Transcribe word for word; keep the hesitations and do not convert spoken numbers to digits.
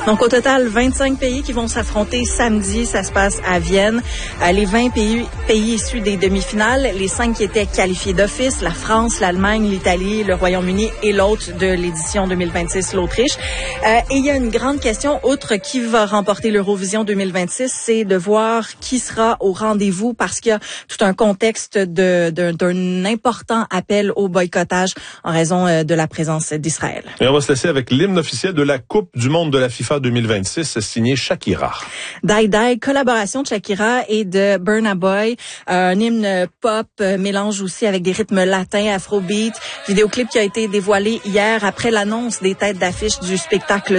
Donc, au total, vingt-cinq pays qui vont s'affronter samedi. Ça se passe à Vienne. Euh, les vingt pays, pays issus des demi-finales, les cinq qui étaient qualifiés d'office, la France, l'Allemagne, l'Italie, le Royaume-Uni et l'autre de l'édition deux mille vingt-six, l'Autriche. Euh, et il y a une grande question, outre qui va remporter l'Eurovision deux mille vingt-six, c'est de voir qui sera au rendez-vous parce qu'il y a tout un contexte de, de, d'un important appel au boycottage en raison euh, de la présence d'Israël. Et on va se laisser avec l'hymne officiel de la Coupe du monde de la FIFA deux mille vingt-six, signé Shakira. Die Die, collaboration de Shakira et de Burna Boy, un hymne pop, mélange aussi avec des rythmes latins, afrobeat, vidéoclip qui a été dévoilé hier après l'annonce des têtes d'affiche du spectacle